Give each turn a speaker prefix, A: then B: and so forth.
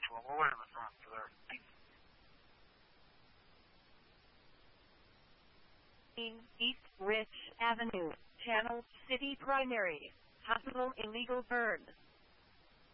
A: Well, we'll wait in the front for there.
B: East Rich Avenue, Channel City Primary, Hospital Illegal Burn.